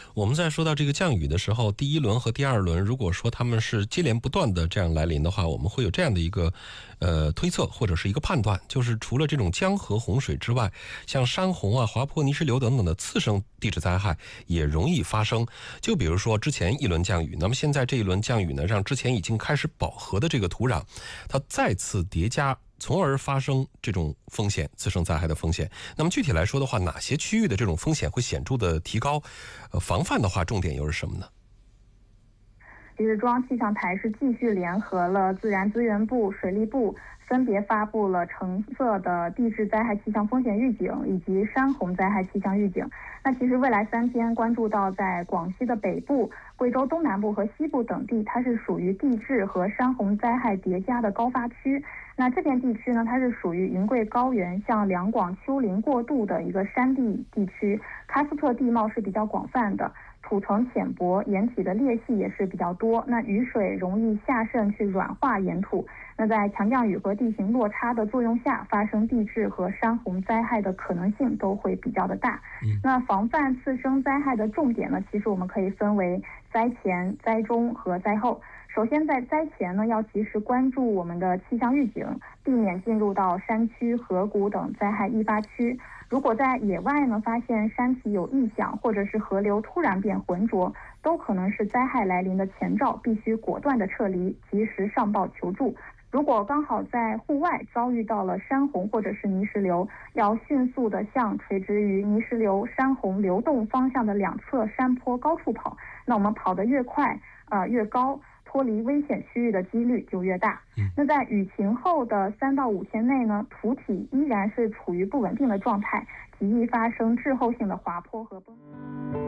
我们在说到这个降雨的时候，第一轮和第二轮，如果说他们是接连不断的这样来临的话，我们会有这样的一个推测或者是一个判断，就是除了这种江河洪水之外，像山洪啊、滑坡、泥石流等等的次生地质灾害也容易发生。就比如说之前一轮降雨，那么现在这一轮降雨呢，让之前已经开始饱和的这个土壤，它再次叠加，从而发生这种风险，次生灾害的风险。那么具体来说的话，哪些区域的这种风险会显著的提高？防范的话，重点又是什么呢？ 其实中央气象台是继续联合了自然资源部、水利部，分别发布了橙色的地质灾害气象风险预警以及山洪灾害气象预警。那其实未来3天关注到在广西的北部、贵州东南部和西部等地，它是属于地质和山洪灾害叠加的高发区。那这片地区呢，它是属于云贵高原向两广丘陵过渡的一个山地地区，喀斯特地貌是比较广泛的，土层浅薄，岩体的裂隙也是比较多，那雨水容易下渗去软化岩土，那在强降雨和地形落差的作用下，发生地质和山洪灾害的可能性都会比较的大。那防范次生灾害的重点呢，其实我们可以分为灾前、灾中和灾后。首先在灾前呢，要及时关注我们的气象预警，避免进入到山区、河谷等灾害易发区。如果在野外呢，发现山体有异响，或者是河流突然变浑浊，都可能是灾害来临的前兆，必须果断的撤离，及时上报求助。如果刚好在户外遭遇到了山洪或者是泥石流，要迅速的向垂直于泥石流、山洪流动方向的两侧山坡高处跑。那我们跑得越快，越高，脱离危险区域的几率就越大。那在雨情后的3到5天内呢，土体依然是处于不稳定的状态，极易发生滞后性的滑坡和崩塌。